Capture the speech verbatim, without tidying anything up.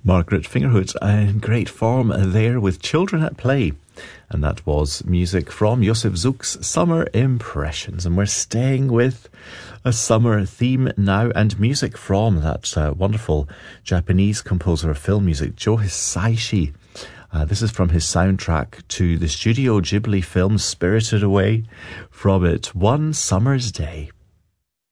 Margaret Fingerhood in great form there with Children at Play. And that was music from Josef Zuk's Summer Impressions. And we're staying with a summer theme now, and music from that uh, wonderful Japanese composer of film music, Joe Hisaishi. Uh, this is from his soundtrack to the Studio Ghibli film Spirited Away. From it, One Summer's Day.